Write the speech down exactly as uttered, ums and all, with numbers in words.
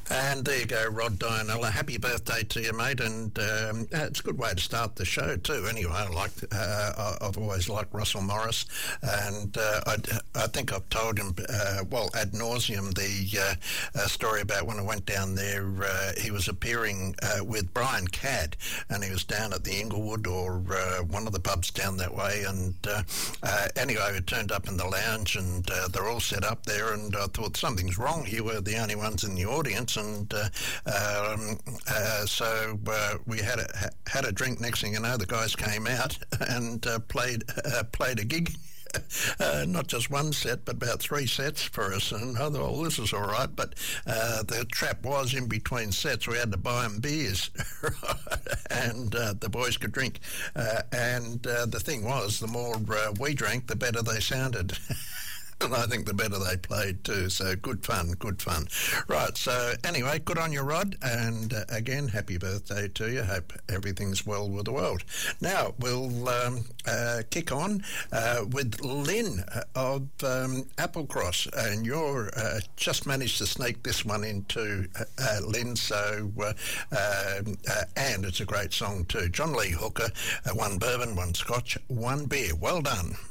And there you go, Rod Dianella. Happy birthday to you, mate. And um, uh, it's a good way to start the show too. Anyway, I like uh, I've always liked Russell Morris, and uh, I, I think I've told him uh, well ad nauseum the uh, uh, story about when I went down there. Uh, he was appearing uh, with Brian Cadd, and he was down at the Inglewood or uh, one of the pubs down that way. And uh, uh, anyway, we turned up in the lounge, and uh, they're all set up there. And I thought something's wrong here. We're the only ones in the audience. And uh, um, uh, so uh, we had a ha- had a drink. Next thing you know, the guys came out and uh, played uh, played a gig. Uh, not just one set, but about three sets for us. And I thought, well, this is all right. But uh, the trap was in between sets, we had to buy them beers, and uh, the boys could drink. Uh, and uh, the thing was, the more uh, we drank, the better they sounded. And I think the better they played too. So good fun, good fun. Right, so anyway, good on you, Rod. And uh, again, happy birthday to you. Hope everything's well with the world. Now, we'll um, uh, kick on uh, with Lynn of um, Applecross. And you're uh, just managed to sneak this one into uh, uh, Lynn. So, uh, uh, uh, and it's a great song too. John Lee Hooker, uh, one bourbon, one scotch, one beer. Well done.